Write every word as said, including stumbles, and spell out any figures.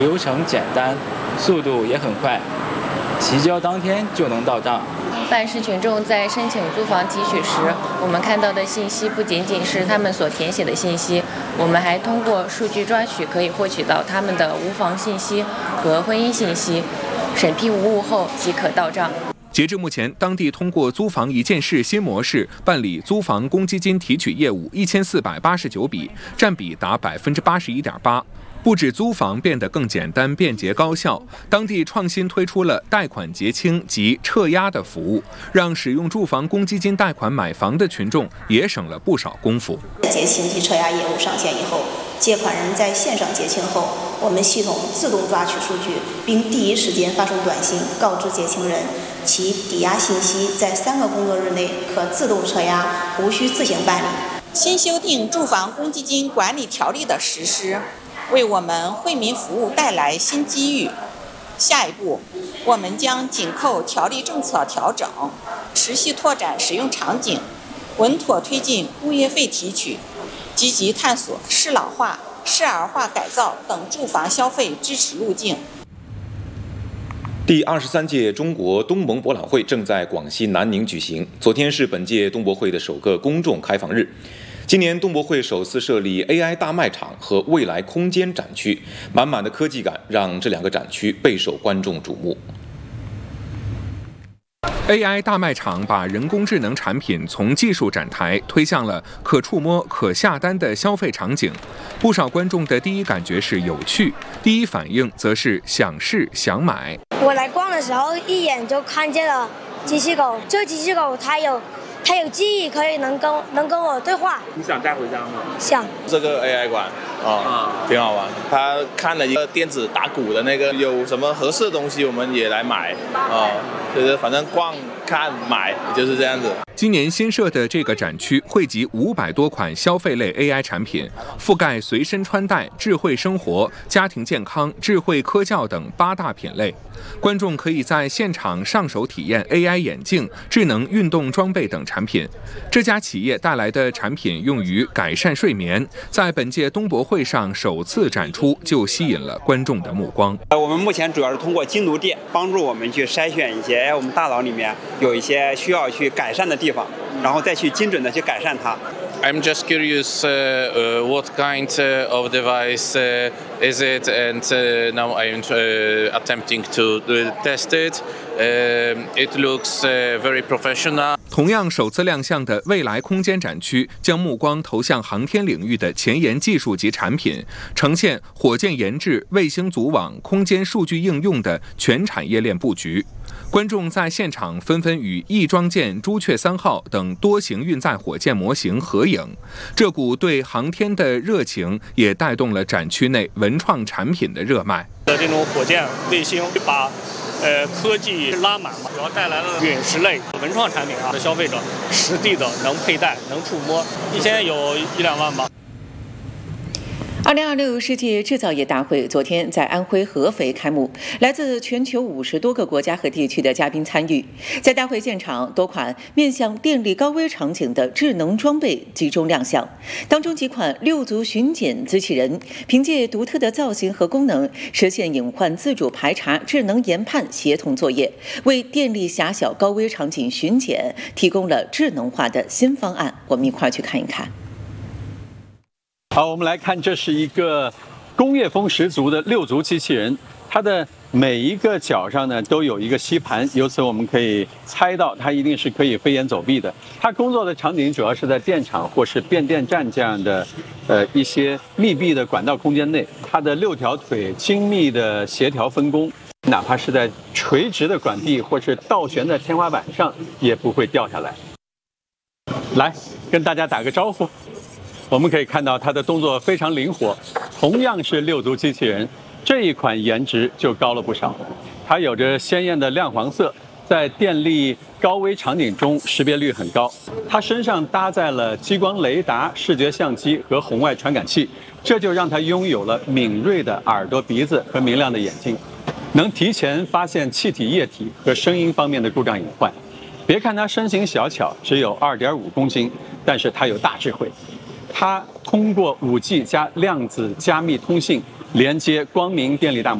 流程简单，速度也很快，提交当天就能到账。 办事群众在申请租房提取时，我们看到的信息不仅仅是他们所填写的信息，我们还通过数据抓取可以获取到他们的无房信息和婚姻信息，审批无误后即可到账。 截至目前，当地通过租房一件事新模式办理租房公积金提取业务一千四百八十九笔，占比达百分之八十一点八。不止租房变得更简单、便捷、高效，当地创新推出了贷款结清及撤押的服务，让使用住房公积金贷款买房的群众也省了不少功夫。 结清及撤押业务上线以后，借款人在线上结清后，我们系统自动抓取数据，并第一时间发送短信告知结清人，其抵押信息在三个工作日内可自动撤押，无需自行办理。 新修订住房公积金管理条例的实施，为我们惠民服务带来新机遇。下一步，我们将紧扣条例政策调整，持续拓展使用场景，稳妥推进物业费提取，积极探索适老化、适儿化改造等住房消费支持路径。 第二十三届中国东盟博览会正在广西南宁举行，昨天是本届东博会的首个公众开放日。今年东博会首次设立 A I 大卖场和未来空间展区，满满的科技感让这两个展区备受观众瞩目。 A I 大卖场把人工智能产品从技术展台推向了可触摸、可下单的消费场景。不少观众的第一感觉是有趣，第一反应则是想试想买。 我来逛的时候，一眼就看见了机器狗，这个机器狗它有。它有记忆，可以能跟能跟我对话。 你想带回家吗？ 想。 这个 A I 馆啊、嗯，挺好玩。他看了一个电子打鼓的那个，有什么合适的东西我们也来买啊、嗯，就是反正逛看买就是这样子。 今年新设的这个展区汇集五百多款消费类 A I 产品，覆盖随身穿戴、智慧生活、家庭健康、智慧科教等八大品类。观众可以在现场上手体验 A I 眼镜、智能运动装备等产品。这家企业带来的产品用于改善睡眠，在本届东博会上首次展出，就吸引了观众的目光。 我们目前主要是通过精读电帮助我们去筛选一些，哎，我们大脑里面有一些需要去改善的地方，然后再去精准的去改善它。 I'm just curious uh, uh, what kind uh, of device uh, is it, and uh, now I'm uh, attempting to uh, test it. Uh, it looks uh, very professional. 同样首次亮相的未来空间展区，将目光投向航天领域的前沿技术及产品，呈现火箭研制、卫星组网、空间数据应用的全产业链布局。观众在现场纷纷与翼装舰朱雀三号等多型运载火箭模型合影，这股对航天的热情也带动了展区内文创产品的热卖。 这种火箭卫星把呃科技拉满了，主要带来了陨石类文创产品啊，消费者实地的能佩戴、能触摸，一天有一两万吧。 二零二六世界制造业大会昨天在安徽合肥开幕，来自全球五十多个国家和地区的嘉宾参与。在大会现场，多款面向电力高危场景的智能装备集中亮相，当中几款六足巡检机器人凭借独特的造型和功能，实现隐患自主排查、智能研判协同作业，为电力狭小高危场景巡检提供了智能化的新方案。我们一块儿去看一看。 好，我们来看，这是一个工业风十足的六足机器人，它的每一个脚上呢都有一个吸盘，由此我们可以猜到它一定是可以飞檐走壁的。它工作的场景主要是在电厂或是变电站这样的呃一些密闭的管道空间内，它的六条腿精密的协调分工，哪怕是在垂直的管壁或是倒悬在天花板上也不会掉下来。来跟大家打个招呼。我们可以看到它的动作非常灵活，同样是六足机器人，这一款颜值就高了不少。它有着鲜艳的亮黄色，在电力高危场景中识别率很高。它身上搭载了激光雷达、视觉相机和红外传感器，这就让它拥有了敏锐的耳朵、鼻子和明亮的眼睛，能提前发现气体、液体和声音方面的故障隐患。别看它身形小巧，只有 二点五公斤，但是它有大智慧。它通过 五 G 加量子加密通信， 连接光明电力大模。